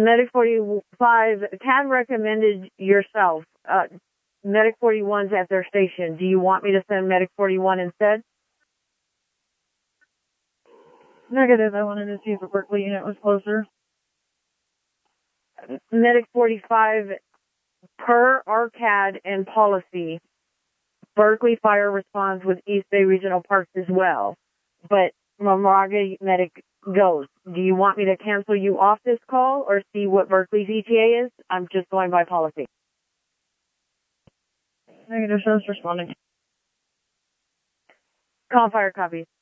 Medic 45, Cam recommended yourself. Medic 41's at their station. Do you want me to send Medic 41 instead? Negative. I wanted to see if the Berkeley unit was closer. Medic 45, per ARCAD and policy, Berkeley Fire responds with East Bay Regional Parks as well. But Moraga Medic goes. Do you want me to cancel you off this call or see what Berkeley's ETA is? I'm just going by policy. Negative. Shows responding. Call fire copies.